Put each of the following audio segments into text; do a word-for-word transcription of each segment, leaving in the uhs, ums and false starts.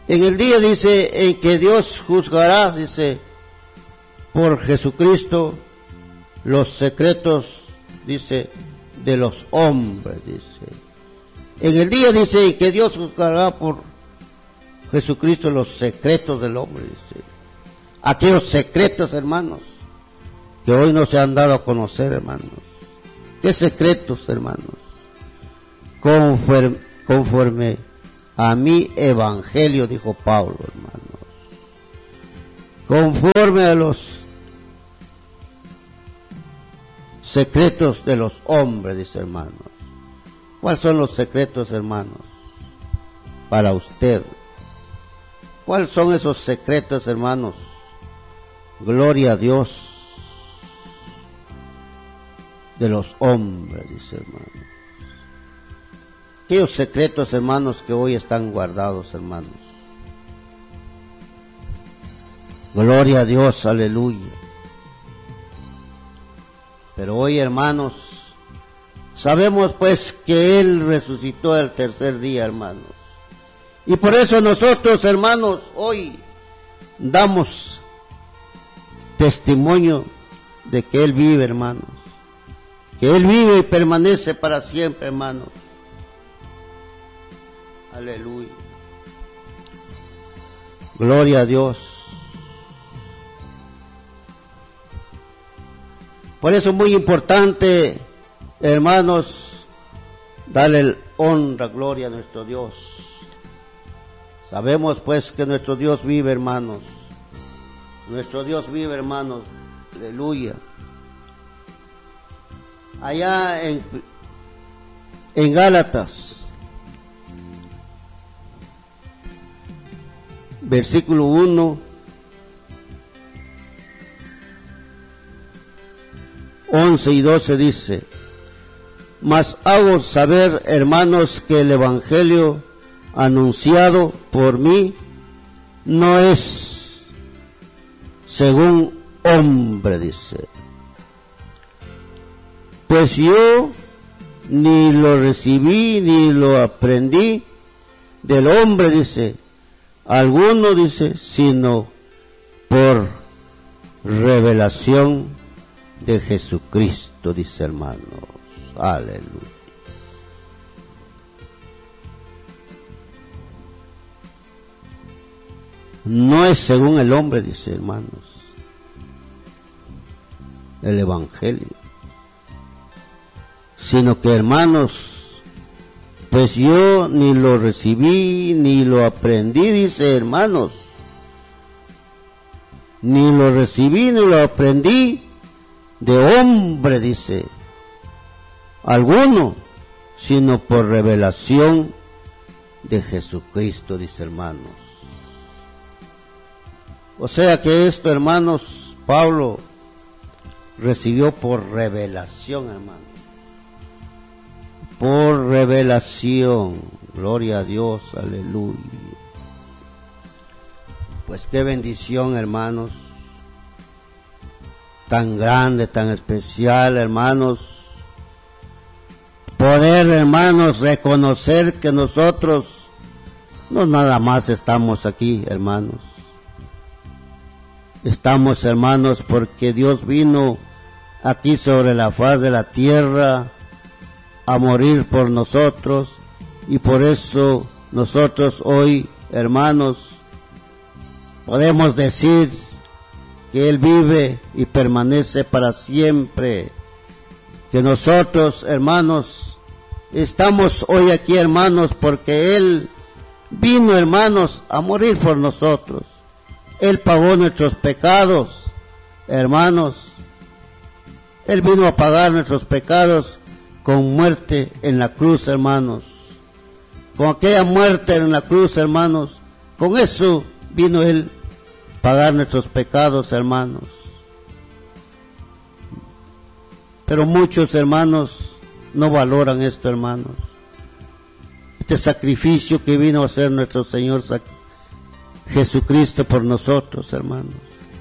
En el día, dice, en que Dios juzgará, dice, por Jesucristo, los secretos, dice, de los hombres, dice. En el día, dice, que Dios juzgará por Jesucristo los secretos del hombre, dice. Aquellos secretos, hermanos, que hoy no se han dado a conocer, hermanos. ¿Qué secretos, hermanos? Conforme, conforme a mi evangelio, dijo Pablo, hermanos. Conforme a los secretos de los hombres, dice, hermanos. ¿Cuáles son los secretos, hermanos, para usted? ¿Cuáles son esos secretos, hermanos? Gloria a Dios, de los hombres, dice, hermanos. Aquellos secretos, hermanos, que hoy están guardados, hermanos. Gloria a Dios, aleluya. Pero hoy, hermanos, sabemos pues que Él resucitó el tercer día, hermanos. Y por eso nosotros, hermanos, hoy damos testimonio de que Él vive, hermanos. Que Él vive y permanece para siempre, hermanos. Aleluya. Gloria a Dios. Por eso es muy importante, hermanos, darle honra, gloria a nuestro Dios. Sabemos pues que nuestro Dios vive, hermanos. Nuestro Dios vive, hermanos. Aleluya. Allá en, en Gálatas, versículo uno, once y doce dice: mas hago saber, hermanos, que el evangelio anunciado por mí no es según hombre, dice. Pues yo ni lo recibí ni lo aprendí del hombre, dice, alguno, dice, sino por revelación de Jesucristo, dice, hermanos. Aleluya. No es según el hombre, dice, hermanos, el evangelio, sino que, hermanos, pues yo ni lo recibí ni lo aprendí, dice, hermanos, ni lo recibí ni lo aprendí de hombre, dice, alguno, sino por revelación de Jesucristo, dice, hermanos. O sea que esto, hermanos, Pablo recibió por revelación, hermanos. Por revelación. Gloria a Dios, aleluya. Pues qué bendición, hermanos. Tan grande, tan especial, hermanos. Poder, hermanos, reconocer que nosotros no nada más estamos aquí, hermanos. Estamos, hermanos, porque Dios vino aquí sobre la faz de la tierra a morir por nosotros, y por eso nosotros hoy, hermanos, podemos decir que Él vive y permanece para siempre. Que nosotros, hermanos, estamos hoy aquí, hermanos, porque Él vino, hermanos, a morir por nosotros. Él pagó nuestros pecados, hermanos. Él vino a pagar nuestros pecados con muerte en la cruz, hermanos. Con aquella muerte en la cruz, hermanos, con eso vino Él a pagar nuestros pecados, hermanos. Pero muchos, hermanos, no valoran esto, hermanos. Este sacrificio que vino a hacer nuestro Señor Jesucristo por nosotros, hermanos.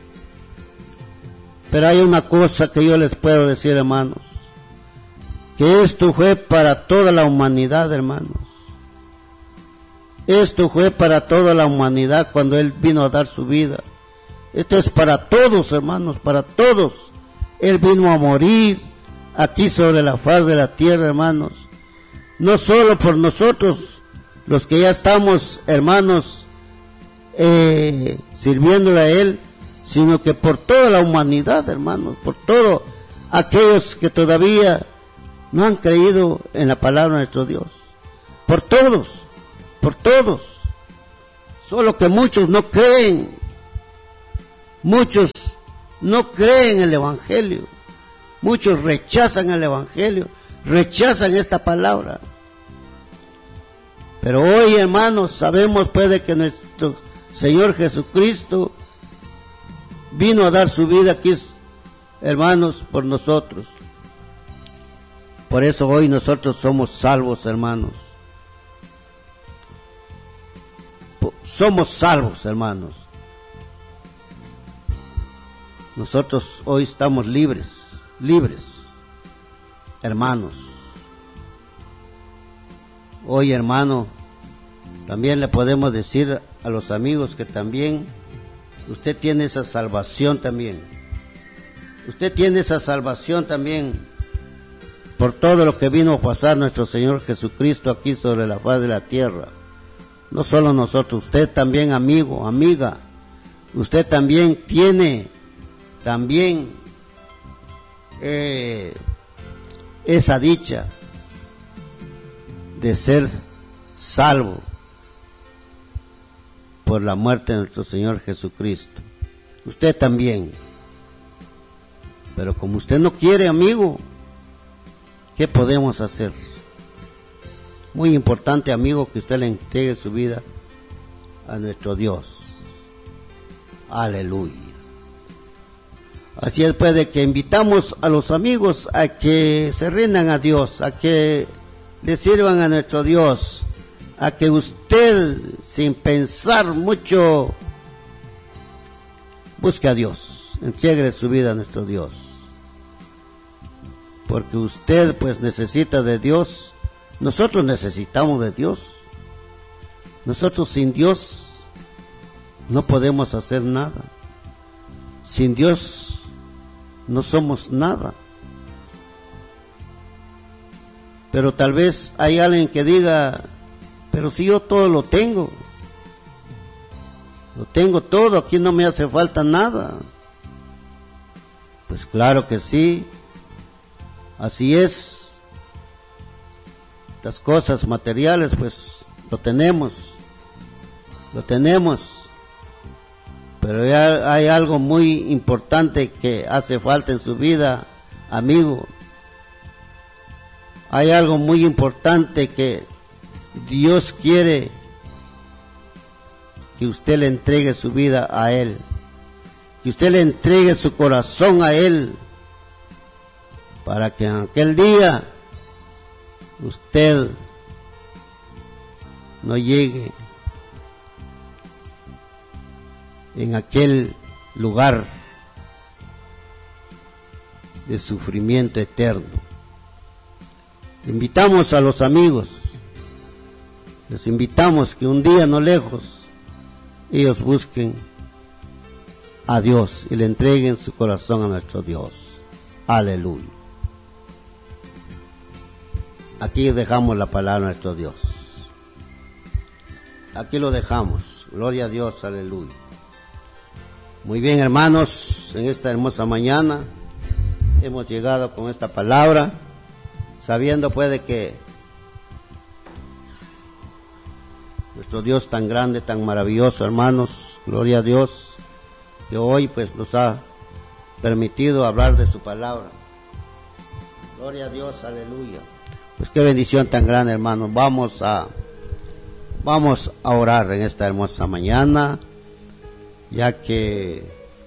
Pero hay una cosa que yo les puedo decir, hermanos, que esto fue para toda la humanidad, hermanos. Esto fue para toda la humanidad cuando Él vino a dar su vida. Esto es para todos, hermanos, para todos. Él vino a morir aquí sobre la faz de la tierra, hermanos. No solo por nosotros, los que ya estamos, hermanos, eh, sirviéndole a Él, sino que por toda la humanidad, hermanos, por todos aquellos que todavía no han creído en la palabra de nuestro Dios. Por todos, por todos. Solo que muchos no creen. Muchos no creen el Evangelio. Muchos rechazan el Evangelio, rechazan esta palabra. Pero hoy, hermanos, sabemos pues de que nuestro Señor Jesucristo vino a dar su vida aquí, hermanos, por nosotros. Por eso hoy nosotros somos salvos, hermanos. Somos salvos, hermanos. Nosotros hoy estamos libres, libres, hermanos. Hoy, hermano, también le podemos decir a los amigos que también usted tiene esa salvación también. Usted tiene esa salvación también por todo lo que vino a pasar nuestro Señor Jesucristo aquí sobre la faz de la tierra. No solo nosotros, usted también, amigo, amiga, usted también tiene también eh, esa dicha de ser salvo por la muerte de nuestro Señor Jesucristo. Usted también. Pero como usted no quiere, amigo, ¿qué podemos hacer? Muy importante, amigo, que usted le entregue su vida a nuestro Dios. Aleluya. Así es, pues, de que invitamos a los amigos a que se rindan a Dios, a que le sirvan a nuestro Dios, a que usted, sin pensar mucho, busque a Dios, entregue su vida a nuestro Dios. Porque usted, pues, necesita de Dios. Nosotros necesitamos de Dios. Nosotros sin Dios no podemos hacer nada. Sin Dios no somos nada. Pero tal vez hay alguien que diga, pero si yo todo lo tengo, lo tengo todo, aquí no me hace falta nada. Pues claro que sí, así es. Estas cosas materiales, pues lo tenemos, lo tenemos. Pero ya hay algo muy importante que hace falta en su vida, amigo. Hay algo muy importante que Dios quiere que usted le entregue su vida a Él, que usted le entregue su corazón a Él, para que en aquel día usted no llegue en aquel lugar de sufrimiento eterno. Invitamos a los amigos, les invitamos que un día no lejos ellos busquen a Dios y le entreguen su corazón a nuestro Dios. Aleluya. Aquí dejamos la palabra de nuestro Dios. Aquí lo dejamos. Gloria a Dios, aleluya. Muy bien, hermanos, en esta hermosa mañana hemos llegado con esta palabra, sabiendo pues de que nuestro Dios tan grande, tan maravilloso, hermanos, gloria a Dios, que hoy pues nos ha permitido hablar de su palabra. Gloria a Dios, aleluya. Pues qué bendición tan grande, hermanos. Vamos a vamos a orar en esta hermosa mañana, ya que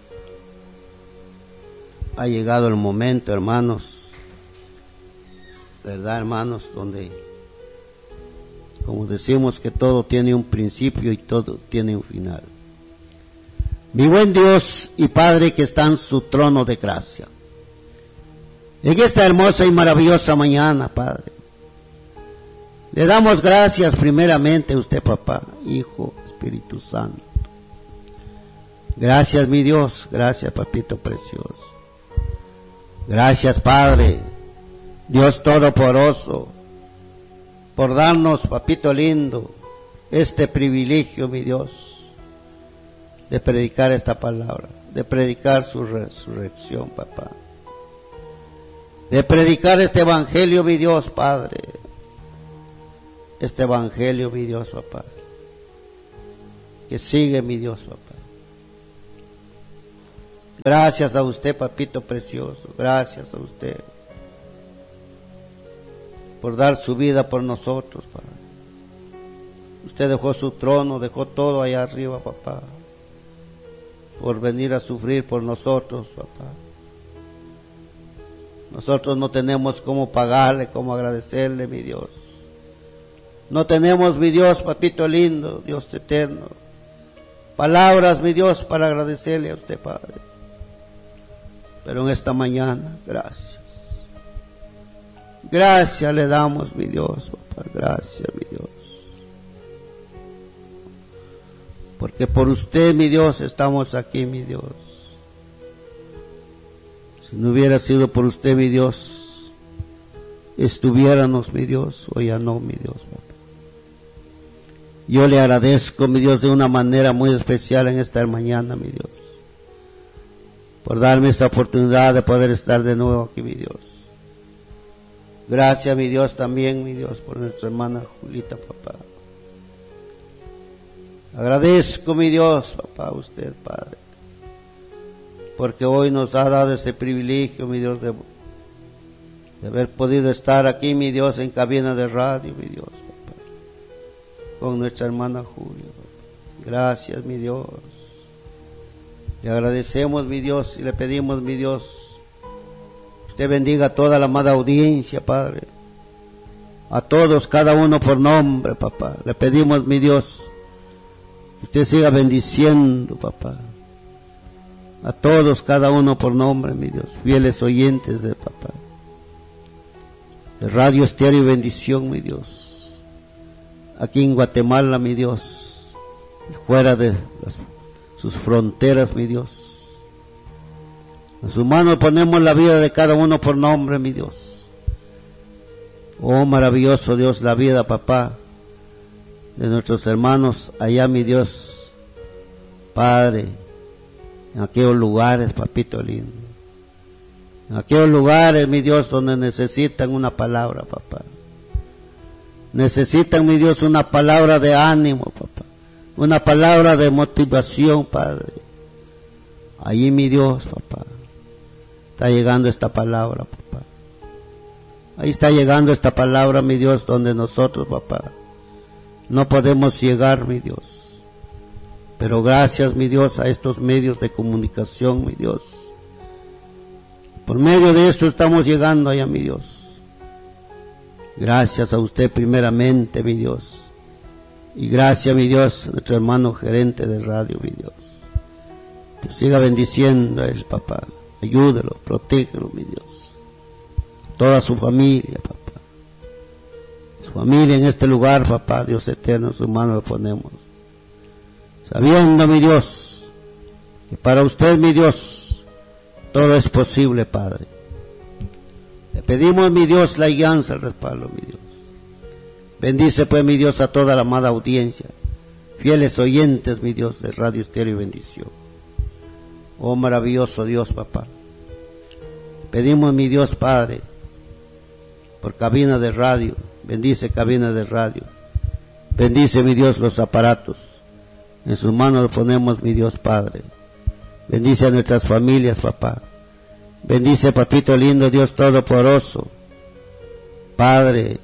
ha llegado el momento, hermanos, ¿verdad, hermanos? Donde, como decimos, que todo tiene un principio y todo tiene un final. Mi buen Dios y Padre que está en su trono de gracia, en esta hermosa y maravillosa mañana, Padre, Le damos gracias primeramente a usted, papá, Hijo, Espíritu Santo. Gracias, mi Dios, gracias, papito precioso. Gracias, Padre, Dios Todopoderoso, por darnos, papito lindo, este privilegio, mi Dios, de predicar esta palabra, de predicar su resurrección, papá. De predicar este evangelio, mi Dios, Padre. Este evangelio, mi Dios, papá. Que sigue, mi Dios, papá. Gracias a usted, papito precioso. Gracias a usted por dar su vida por nosotros, Padre. Usted dejó su trono, dejó todo allá arriba, papá, por venir a sufrir por nosotros, papá. Nosotros no tenemos cómo pagarle, cómo agradecerle, mi Dios. No tenemos, mi Dios, papito lindo, Dios eterno, palabras, mi Dios, para agradecerle a usted, Padre. Pero en esta mañana, gracias. Gracias le damos, mi Dios, papá, gracias, mi Dios. Porque por usted, mi Dios, estamos aquí, mi Dios. Si no hubiera sido por usted, mi Dios, estuviéramos, mi Dios, o ya no, mi Dios, papá. Yo le agradezco, mi Dios, de una manera muy especial en esta mañana, mi Dios, por darme esta oportunidad de poder estar de nuevo aquí, mi Dios. Gracias, mi Dios, también, mi Dios, por nuestra hermana Julita, papá. Agradezco, mi Dios, papá, a usted, Padre, porque hoy nos ha dado este privilegio, mi Dios, de, de haber podido estar aquí, mi Dios, en cabina de radio, mi Dios, papá, con nuestra hermana Julia, papá. Gracias, mi Dios. Le agradecemos, mi Dios, y le pedimos, mi Dios, usted bendiga a toda la amada audiencia, Padre, a todos, cada uno por nombre, papá. Le pedimos, mi Dios, que usted siga bendiciendo, papá, a todos, cada uno por nombre, mi Dios, fieles oyentes de papá, de Radio Estéreo y Bendición, mi Dios, aquí en Guatemala, mi Dios, y fuera de las, sus fronteras, mi Dios. En sus manos ponemos la vida de cada uno por nombre, mi Dios. Oh, maravilloso Dios, la vida, papá, de nuestros hermanos allá, mi Dios, Padre, en aquellos lugares, papito lindo, en aquellos lugares, mi Dios, donde necesitan una palabra, papá. Necesitan, mi Dios, una palabra de ánimo, papá, una palabra de motivación, Padre. Allí, mi Dios, papá, está llegando esta palabra, papá. Ahí está llegando esta palabra, mi Dios, donde nosotros, papá, no podemos llegar, mi Dios. Pero gracias, mi Dios, a estos medios de comunicación, mi Dios. Por medio de esto estamos llegando allá, mi Dios. Gracias a usted primeramente, mi Dios. Y gracias, mi Dios, a nuestro hermano gerente de radio, mi Dios. Que siga bendiciendo a él, papá. Ayúdelo, protégelo, mi Dios. Toda su familia, papá. Su familia en este lugar, papá, Dios eterno, en sus manos lo ponemos. Sabiendo, mi Dios, que para usted, mi Dios, todo es posible, Padre. Le pedimos, mi Dios, la guianza, el respaldo, mi Dios. Bendice, pues, mi Dios, a toda la amada audiencia, fieles oyentes, mi Dios, de Radio Estéreo y Bendición. Oh, maravilloso Dios, papá. Pedimos, mi Dios, Padre, por cabina de radio. Bendice cabina de radio. Bendice, mi Dios, los aparatos. En sus manos lo ponemos, mi Dios, Padre. Bendice a nuestras familias, papá. Bendice, papito lindo, Dios todopoderoso. Padre,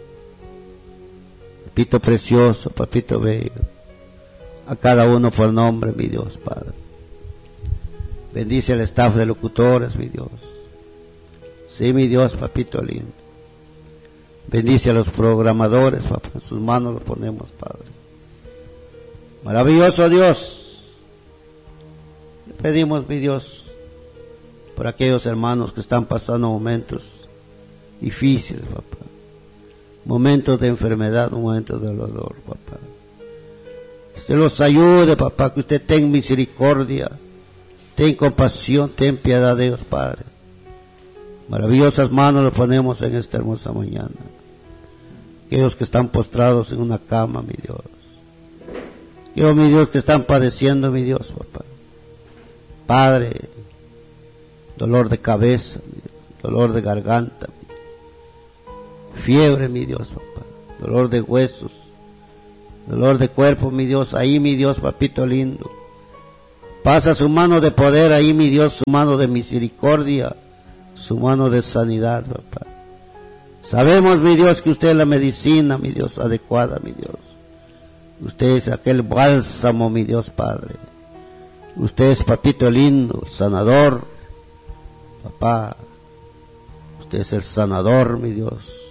papito precioso, papito bello. A cada uno por nombre, mi Dios, Padre. Bendice al staff de locutores, mi Dios. Sí, mi Dios, papito lindo. Bendice a los programadores, papá. En sus manos lo ponemos, Padre. Maravilloso Dios. Le pedimos, mi Dios, por aquellos hermanos que están pasando momentos difíciles, papá. momentos de enfermedad, momentos de dolor, papá. Usted los ayude, papá, que usted tenga misericordia, ten compasión, ten piedad de ellos, Padre. Maravillosas manos le ponemos en esta hermosa mañana. Aquellos que están postrados en una cama, mi Dios. Aquellos, mi Dios, que están padeciendo, mi Dios, papá. Padre, dolor de cabeza, mi Dios, dolor de garganta, mi Dios. Fiebre, mi Dios, papá. Dolor de huesos, dolor de cuerpo, mi Dios. Ahí, mi Dios, papito lindo. Pasa su mano de poder ahí, mi Dios, su mano de misericordia, su mano de sanidad, papá. Sabemos, mi Dios, que usted es la medicina, mi Dios, adecuada, mi Dios. Usted es aquel bálsamo, mi Dios, Padre. Usted es papito lindo, sanador, papá. Usted es el sanador, mi Dios.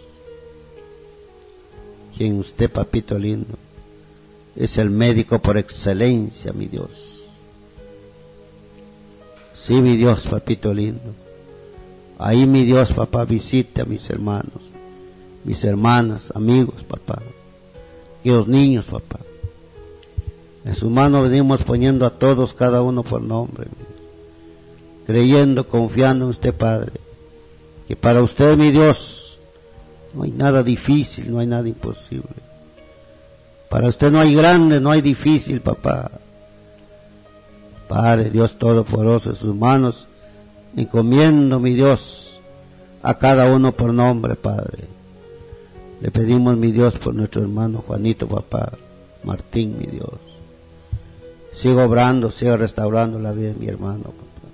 Quien usted, papito lindo, es el médico por excelencia, mi Dios. Sí, mi Dios, papito lindo. Ahí, mi Dios, papá, visite a mis hermanos, mis hermanas, amigos, papá. Y los niños, papá. En su mano venimos poniendo a todos, cada uno por nombre, mi Dios. Creyendo, confiando en usted, Padre. Que para usted, mi Dios, no hay nada difícil, no hay nada imposible. Para usted no hay grande, no hay difícil, papá. Padre, Dios Todopoderoso, en sus manos encomiendo, mi Dios, a cada uno por nombre, Padre. Le pedimos, mi Dios, por nuestro hermano Juanito, papá, Martín, mi Dios. Siga obrando, siga restaurando la vida de mi hermano, papá.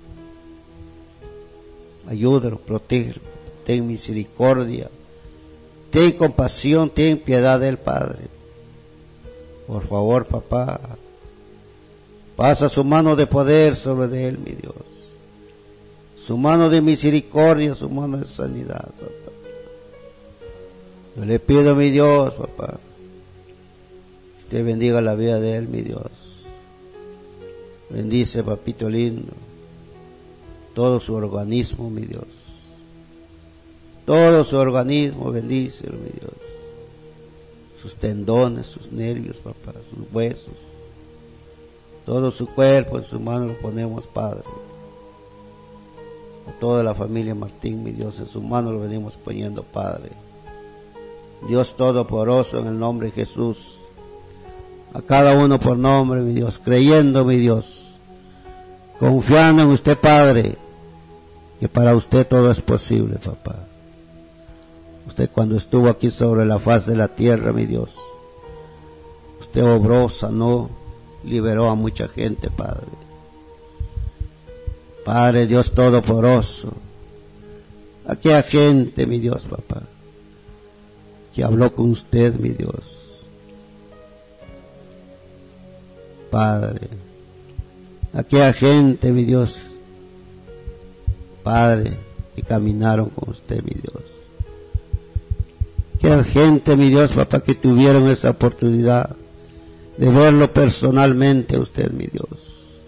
Ayúdalo, protégelo, ten misericordia, ten compasión, ten piedad del Padre. Por favor, papá, pasa su mano de poder sobre él, mi Dios. Su mano de misericordia, su mano de sanidad, papá. Yo le pido, mi Dios, papá, que usted bendiga la vida de él, mi Dios. Bendice, papito lindo, todo su organismo, mi Dios. Todo su organismo, bendícelo, mi Dios. Sus tendones, sus nervios, papá, sus huesos. Todo su cuerpo en su mano lo ponemos, Padre. A toda la familia Martín, mi Dios, en su mano lo venimos poniendo, Padre. Dios Todopoderoso, en el nombre de Jesús, a cada uno por nombre, mi Dios, creyendo, mi Dios, confiando en usted, Padre, que para usted todo es posible, papá. Usted cuando estuvo aquí sobre la faz de la tierra, mi Dios, usted obró, sanó, liberó a mucha gente, Padre. Padre Dios Todopoderoso, aquella gente, mi Dios, papá, que habló con usted, mi Dios. Padre, aquella gente, mi Dios, Padre, que caminaron con usted, mi Dios. Aquella gente, mi Dios, papá, que tuvieron esa oportunidad de verlo personalmente a usted, mi Dios.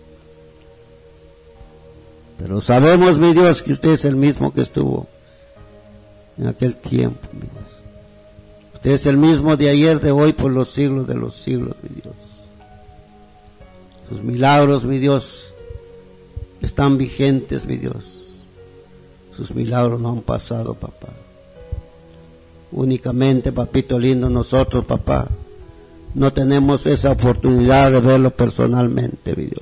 Pero sabemos, mi Dios, que usted es el mismo que estuvo en aquel tiempo, mi Dios. Usted es el mismo de ayer, de hoy, por los siglos de los siglos, mi Dios. Sus milagros, mi Dios, están vigentes, mi Dios. Sus milagros no han pasado, papá. Únicamente, papito lindo, nosotros, papá, no tenemos esa oportunidad de verlo personalmente, mi Dios.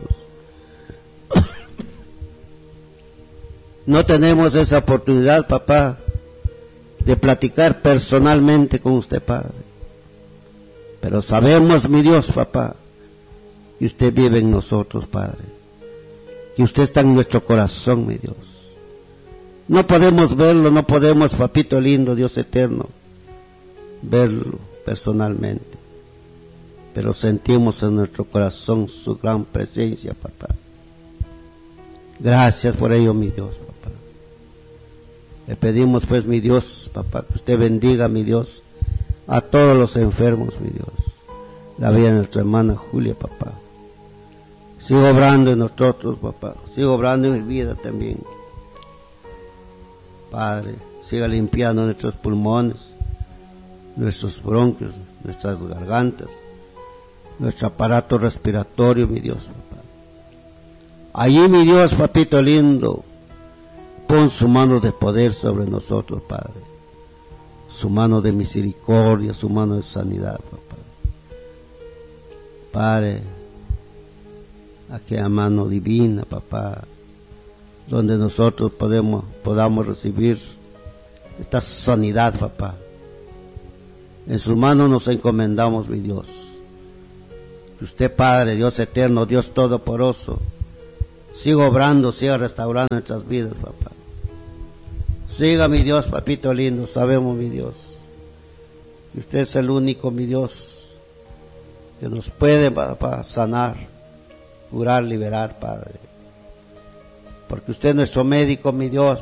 No tenemos esa oportunidad, papá, de platicar personalmente con usted, Padre. Pero sabemos, mi Dios, papá, que usted vive en nosotros, Padre. Que usted está en nuestro corazón, mi Dios. No podemos verlo, no podemos, papito lindo, Dios eterno, verlo personalmente. Pero sentimos en nuestro corazón su gran presencia, papá. Gracias por ello, mi Dios, papá. Le pedimos, pues, mi Dios, papá, que usted bendiga, mi Dios, a todos los enfermos, mi Dios. La vida de nuestra hermana Julia, papá. Sigo obrando en nosotros, papá. Sigo obrando en mi vida también. Padre, siga limpiando nuestros pulmones, nuestros bronquios, nuestras gargantas, nuestro aparato respiratorio, mi Dios, papá. Allí, mi Dios, papito lindo, pon su mano de poder sobre nosotros, Padre. Su mano de misericordia, su mano de sanidad, papá. Padre, aquella mano divina, papá, donde nosotros podemos, podamos recibir esta sanidad, papá. En sus manos nos encomendamos, mi Dios. Que usted, Padre, Dios eterno, Dios todopoderoso, siga obrando, siga restaurando nuestras vidas, papá. Siga, mi Dios, papito lindo, sabemos, mi Dios, que usted es el único, mi Dios, que nos puede, papá, sanar, curar, liberar, Padre. Porque usted es nuestro médico, mi Dios,